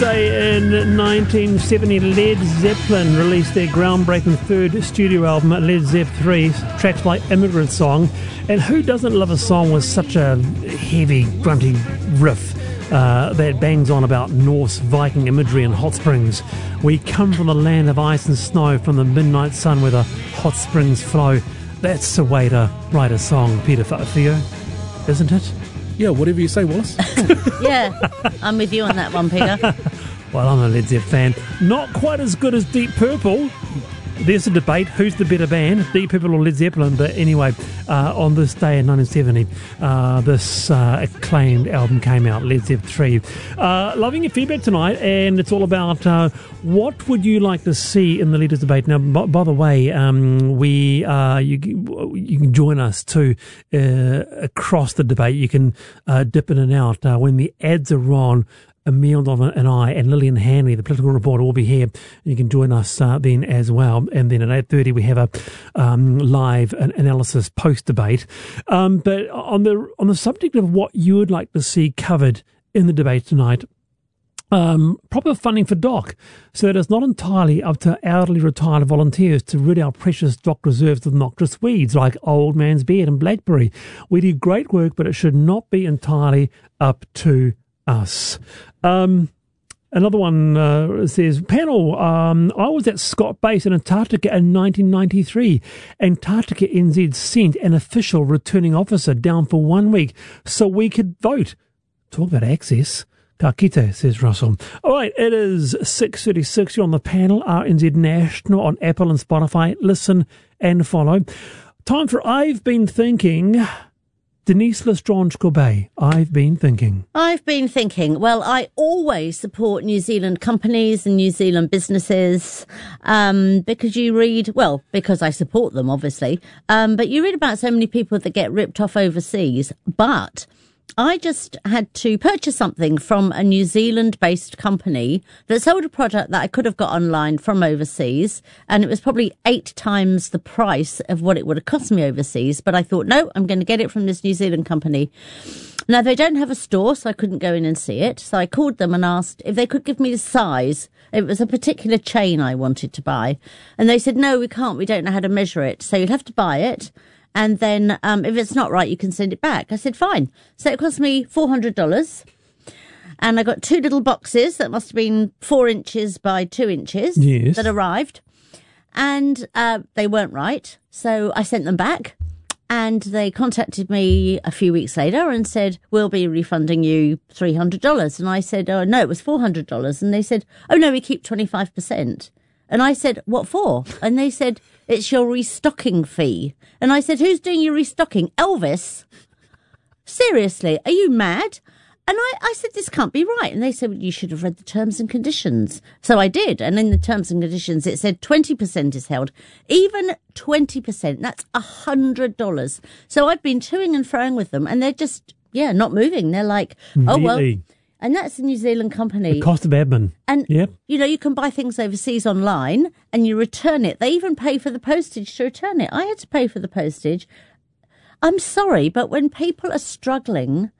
day in 1970, Led Zeppelin released their groundbreaking third studio album, Led Zepp 3, tracks like Immigrant Song. And who doesn't love a song with such a heavy, grunty riff that bangs on about Norse Viking imagery and hot springs? We come from the land of ice and snow, from the midnight sun where the hot springs flow. That's the way to write a song, Peter Fa'afio, isn't it? Yeah, whatever you say, Wallace. Yeah, I'm with you on that one, Peter. Well, I'm a Led Zepp fan. Not quite as good as Deep Purple. There's a debate, who's the better band, Deep Purple or Led Zeppelin? But anyway, on this day in 1970, this acclaimed album came out, Led Zepp 3. Loving your feedback tonight, and it's all about what would you like to see in the leaders' debate. Now, by the way, you can join us too across the debate. You can dip in and out when the ads are on. Emil Donovan and I and Lillian Hanley, the political reporter, will be here. You can join us then as well. And then at 8:30 we have a live analysis post-debate. But on the subject of what you would like to see covered in the debate tonight, proper funding for DOC, so that it's not entirely up to elderly retired volunteers to rid our precious DOC reserves of noxious weeds like Old Man's Beard and Blackberry. We do great work, but it should not be entirely up to us. Another one says, panel, I was at Scott Base in Antarctica in 1993. Antarctica NZ sent an official returning officer down for 1 week so we could vote. Talk about access. Ka kite, says Russell. All right, it is 6:36. You're on the panel, RNZ National on Apple and Spotify. Listen and follow. Time for I've Been Thinking. Denise Lestrange-Corbet, I've been thinking. Well, I always support New Zealand companies and New Zealand businesses because I support them, obviously. But you read about so many people that get ripped off overseas. But I just had to purchase something from a New Zealand-based company that sold a product that I could have got online from overseas, and it was probably 8 times the price of what it would have cost me overseas. But I thought, no, I'm going to get it from this New Zealand company. Now, they don't have a store, so I couldn't go in and see it. So I called them and asked if they could give me the size. It was a particular chain I wanted to buy. And they said, no, we can't. We don't know how to measure it. So you'll have to buy it. And then if it's not right, you can send it back. I said, fine. So it cost me $400. And I got 2 little boxes that must have been 4 inches by 2 inches that arrived. And they weren't right. So I sent them back. And they contacted me a few weeks later and said, we'll be refunding you $300. And I said, oh, no, it was $400. And they said, oh, no, we keep 25%. And I said, what for? And they said, it's your restocking fee. And I said, who's doing your restocking? Elvis? Seriously, are you mad? And I said, this can't be right. And they said, well, you should have read the terms and conditions. So I did. And in the terms and conditions, it said 20% is held. Even 20%, that's $100. So I've been toing and froing with them, and they're just, not moving. They're like, oh, well. And that's a New Zealand company. The cost of admin. And, you can buy things overseas online and you return it. They even pay for the postage to return it. I had to pay for the postage. I'm sorry, but when people are struggling,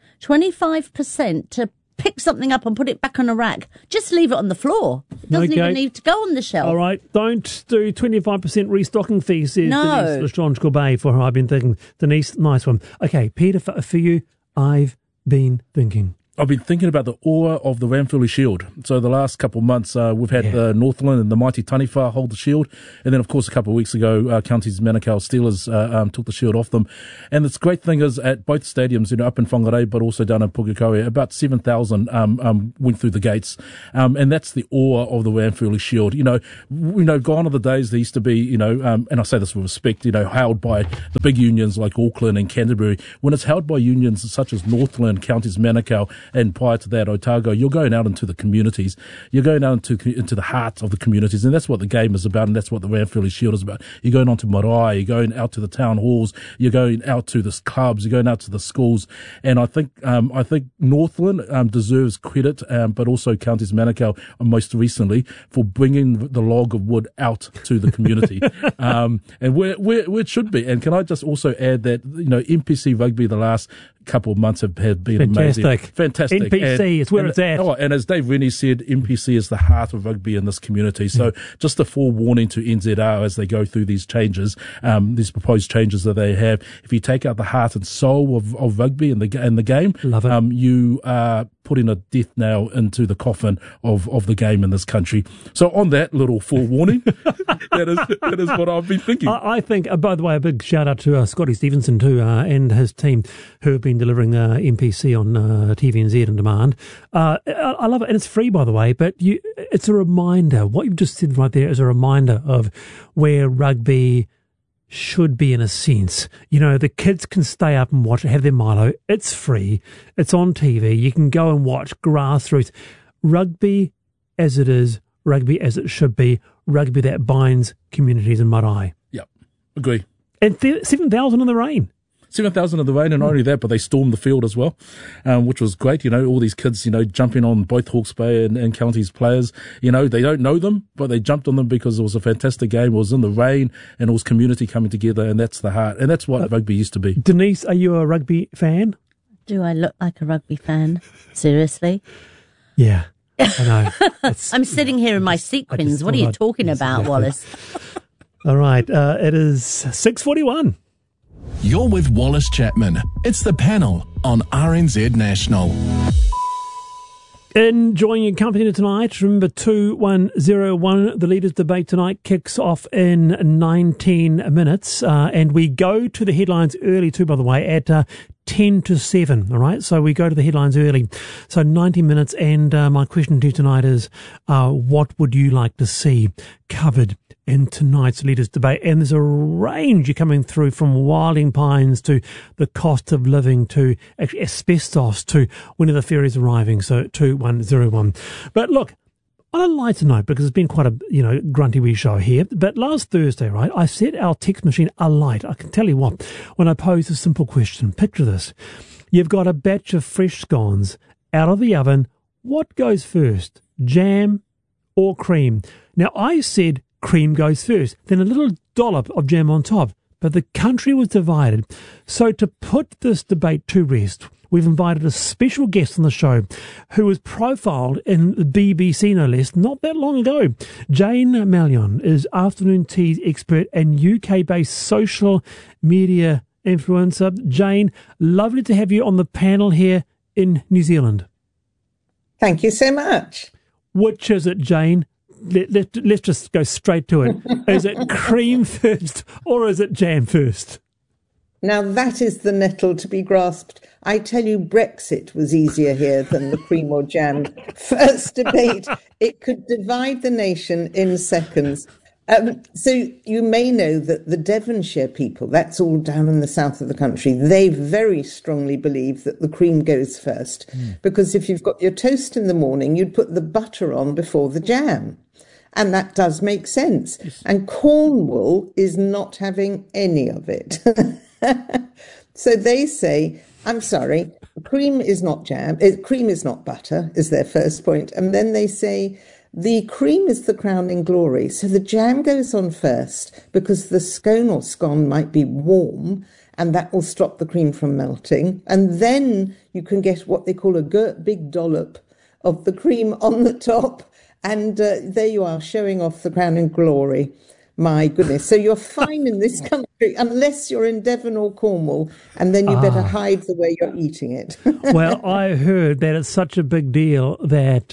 25% to pick something up and put it back on a rack, just leave it on the floor. It doesn't even need to go on the shelf. All right, don't do 25% restocking fees, says Denise Lestrange-Corbet, for her I've been thinking. Denise, nice one. Okay, Peter, for you, I've been thinking. I've been thinking about the aura of the Ranfurly Shield. So the last couple of months, we've had the Northland and the mighty Taniwha hold the shield. And then, of course, a couple of weeks ago, Counties Manukau Steelers took the shield off them. And the great thing is, at both stadiums, up in Whangarei, but also down in Pukekohe, about 7,000 went through the gates. And that's the aura of the Ranfurly Shield. Gone are the days there used to be, and I say this with respect, held by the big unions like Auckland and Canterbury. When it's held by unions such as Northland, Counties Manukau, and prior to that, Otago, you're going out into the communities. You're going out into the heart of the communities, and that's what the game is about, and that's what the Ranfurly Shield is about. You're going on to marae, you're going out to the town halls, you're going out to the clubs, you're going out to the schools, and I think Northland deserves credit, but also Counties Manukau most recently for bringing the log of wood out to the community, and where it should be. And can I just also add that NPC Rugby the last couple of months have been amazing. fantastic. NPC is where it's at. And as Dave Rennie said, NPC is the heart of rugby in this community. So just a forewarning to NZR as they go through these changes, these proposed changes that they have. If you take out the heart and soul of rugby in the game, love it. You are putting a death nail into the coffin of the game in this country. So on that little forewarning, that is what I've been thinking. I think, by the way, a big shout out to Scotty Stevenson too, and his team who have been delivering NPC on TVNZ on demand. I love it, and it's free, by the way. But it's a reminder. What you've just said right there is a reminder of where rugby should be, in a sense. You know, the kids can stay up and watch it, have their Milo. It's free. It's on TV. You can go and watch grassroots rugby as it is, rugby as it should be, rugby that binds communities in Marae. Yep, agree. And 7,000 in the rain. 7,000 in the rain, and not only that, but they stormed the field as well, which was great. You know, all these kids, jumping on both Hawke's Bay and Counties players. They don't know them, but they jumped on them because it was a fantastic game. It was in the rain, and it was community coming together, and that's the heart. And that's what rugby used to be. Denise, are you a rugby fan? Do I look like a rugby fan? Seriously? Yeah, I know. I'm sitting here in my sequins. What are you talking about, Wallace? All right, it is 6:41. You're with Wallace Chapman. It's The Panel on RNZ National. Enjoying your company tonight. Remember, 2101, the leaders' debate tonight kicks off in 19 minutes. And we go to the headlines early too, by the way, at 10 to 7. All right. So we go to the headlines early. So 90 minutes. And my question to you tonight is, what would you like to see covered in tonight's leaders' debate? And there's a range coming through, from wilding pines to the cost of living to asbestos to when are the ferries arriving. So 2101. But look, on a lighter note, because it's been quite a grunty wee show here, but last Thursday, right, I set our text machine alight. I can tell you what, when I posed a simple question. Picture this. You've got a batch of fresh scones out of the oven. What goes first, jam or cream? Now, I said cream goes first, then a little dollop of jam on top. But the country was divided. So to put this debate to rest, we've invited a special guest on the show who was profiled in the BBC, no less, not that long ago. Jane Malyon is afternoon teas expert and UK-based social media influencer. Jane, lovely to have you on the panel here in New Zealand. Thank you so much. Which is it, Jane? Let's just go straight to it. Is it cream first or is it jam first? Now, that is the nettle to be grasped. I tell you, Brexit was easier here than the cream or jam first debate. It could divide the nation in seconds. So you may know that the Devonshire people, that's all down in the south of the country, they very strongly believe that the cream goes first. Because if you've got your toast in the morning, you'd put the butter on before the jam. And that does make sense. Yes. And Cornwall is not having any of it. So they say, I'm sorry, cream is not jam, cream is not butter, is their first point. And then they say, the cream is the crowning glory. So the jam goes on first because the scone or scone might be warm and that will stop the cream from melting. And then you can get what they call a big dollop of the cream on the top. And there you are, showing off the crowning glory. My goodness. So you're fine in this country unless you're in Devon or Cornwall, and then you better hide the way you're eating it. Well, I heard that it's such a big deal that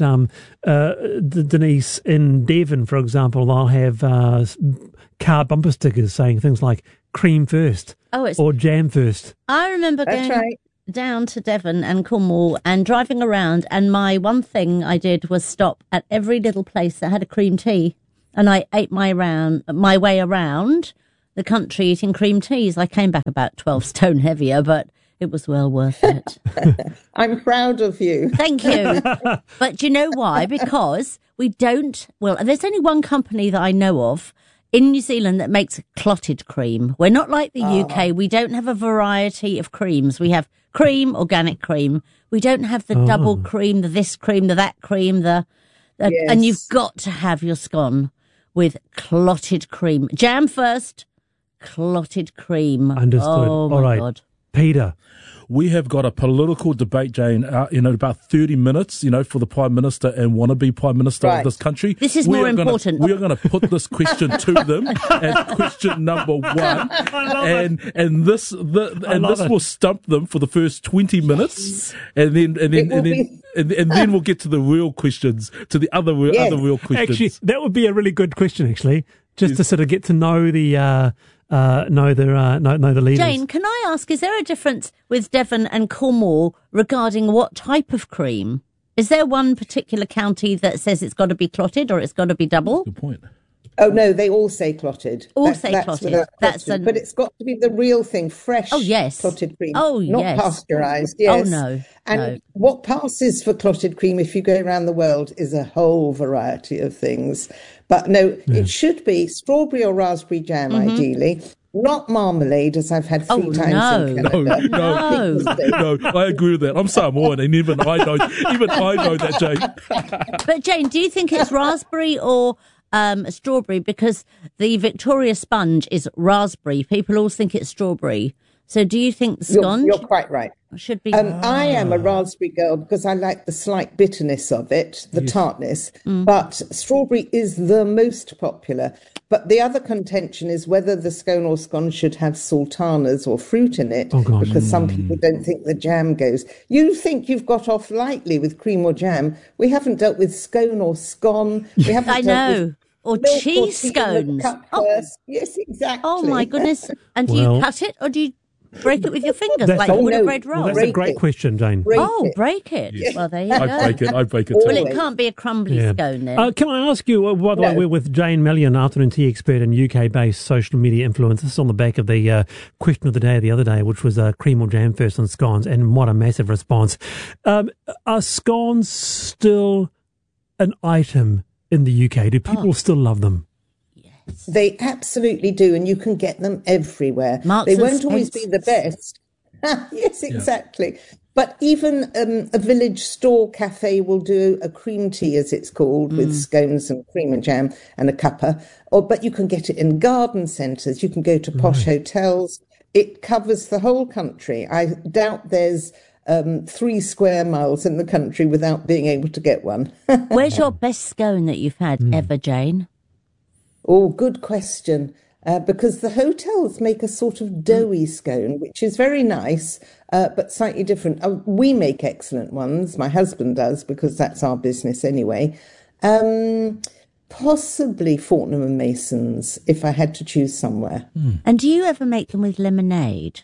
Denise, in Devon, for example, they'll have car bumper stickers saying things like cream first or jam first. I remember going down to Devon and Cornwall and driving around, and my one thing I did was stop at every little place that had a cream tea. And I ate my way around the country eating cream teas. I came back about 12 stone heavier, but it was well worth it. I'm proud of you. Thank you. But do you know why? Because there's only one company that I know of in New Zealand that makes clotted cream. We're not like the UK. We don't have a variety of creams. We have cream, organic cream. We don't have the double cream, the this cream, the that cream, yes. And you've got to have your scone with clotted cream. Jam first, clotted cream. Understood. Oh, my God. Peter. we have got a political debate, Jane, in about 30 minutes, for the Prime Minister and wannabe Prime Minister of this country. This is more important. We are going to put this question to them as question number one. And this will stump them for the first 20 minutes. And then we'll get to the real questions, to the other real questions. Actually, that would be a really good question, actually, just to sort of get to know the leaders. Jane, can I ask, is there a difference with Devon and Cornwall regarding what type of cream? Is there one particular county that says it's got to be clotted or it's got to be double? Good point. Oh, no, they all say clotted. Clotted. But it's got to be the real thing, fresh clotted cream. Oh, not yes. pasteurised, yes. Oh, no. And what passes for clotted cream, if you go around the world, is a whole variety of things. But no, it should be strawberry or raspberry jam, ideally. Not marmalade, as I've had three times in Canada. No, I agree with that. I'm Samoan, and even I know that, Jane. But Jane, do you think it's raspberry or strawberry? Because the Victoria sponge is raspberry. People always think it's strawberry. So do you think the sponge? You're quite right. Should be. I am a raspberry girl because I like the slight bitterness of it, the tartness. But strawberry is the most popular. But the other contention is whether the scone or scone should have sultanas or fruit in it, because some people don't think the jam goes. You think you've got off lightly with cream or jam. We haven't dealt with scone or scone. We haven't dealt with or cheese scones. Yes, exactly. Oh, my goodness. And do you cut it or do you break it with your fingers like you would a bread roll? Well, that's a great question, Jane. Break it. Yes. Well, there you go. I break it too. Well, it can't be a crumbly scone then. Can I ask you, by the way, we're with Jane Mellion, afternoon tea expert and UK-based social media influencer. This is on the back of the question of the day the other day, which was cream or jam first on scones, and what a massive response. Are scones still an item in the UK? Do people still love them? They absolutely do, and you can get them everywhere. Marks they won't always be the best. Yes, exactly. Yeah. But even a village store cafe will do a cream tea, as it's called, with scones and cream and jam and a cuppa. But you can get it in garden centres. You can go to posh hotels. It covers the whole country. I doubt there's 3 square miles in the country without being able to get one. Where's your best scone that you've had ever, Jane? Oh, good question. Because the hotels make a sort of doughy scone, which is very nice, but slightly different. We make excellent ones. My husband does, because that's our business anyway. Possibly Fortnum and Mason's, if I had to choose somewhere. And do you ever make them with lemonade?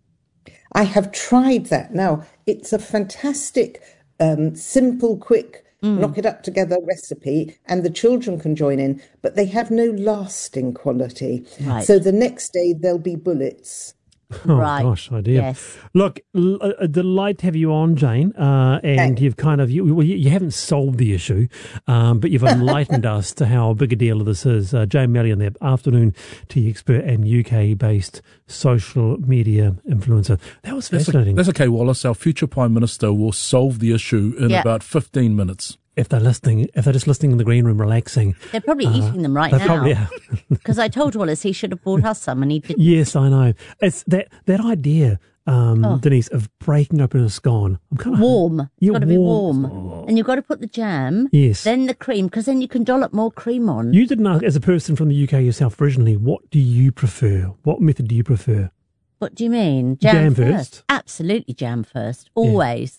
I have tried that. Now, it's a fantastic, simple, quick, knock it up together recipe, and the children can join in, but they have no lasting quality. Right. So the next day there'll be bullets. Oh, gosh, idea. Yes. Look, a delight to have you on, Jane. And you've kind of, you haven't solved the issue, but you've enlightened us to how big a deal this is. Jane Mellion, the afternoon tea expert and UK-based social media influencer. That was fascinating. That's okay, Wallace. Our future Prime Minister will solve the issue in about 15 minutes. If they're just listening in the green room, relaxing. They're probably eating them right now. Probably are. Because I told Wallace he should have bought us some and he didn't. Yes, I know. It's that idea, Denise, of breaking open a scone. I'm kind of warm. It's got to be warm. And you've got to put the jam, then the cream, because then you can dollop more cream on. You didn't ask, as a person from the UK yourself originally, what do you prefer? What method do you prefer? What do you mean? Jam first? Absolutely jam first. Always.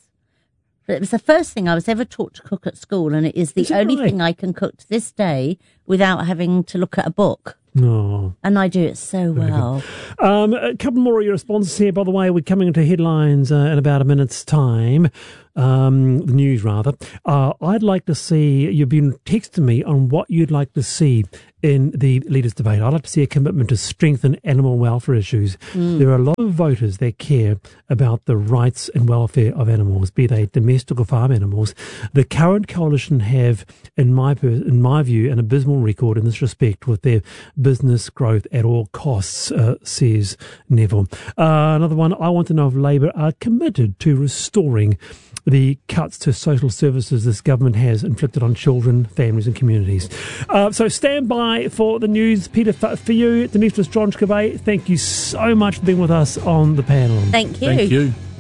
It was the first thing I was ever taught to cook at school, and it is the only thing I can cook to this day without having to look at a book. Oh. And I do it so well. A couple more of your responses here, by the way. We're coming into headlines in about a minute's time. The news, rather. I'd like to see, you've been texting me on what you'd like to see in the leaders' debate. I'd like to see a commitment to strengthen animal welfare issues. There are a lot of voters that care about the rights and welfare of animals, be they domestic or farm animals. The current coalition have, in my view, an abysmal record in this respect with their business growth at all costs, says Neville. Another one, I want to know if Labour are committed to restoring the cuts to social services this government has inflicted on children, families and communities. So stand by for the news. Peter, for you, Denise Strongskabay, thank you so much for being with us on the panel. Thank you. Thank you.